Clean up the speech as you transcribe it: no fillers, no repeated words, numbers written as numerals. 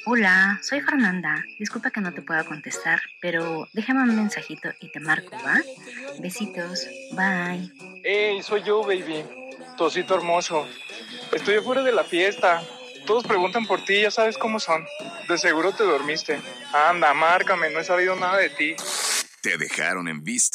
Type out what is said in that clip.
Hola, soy Fernanda. Disculpa que no te pueda contestar, pero déjame un mensajito y te marco, ¿va? Besitos, bye. Hey, soy yo, baby. Tu osito hermoso. Estoy afuera de la fiesta. Todos preguntan por ti, ya sabes cómo son. De seguro te dormiste. Anda, márcame, no he sabido nada de ti. Te dejaron en visto.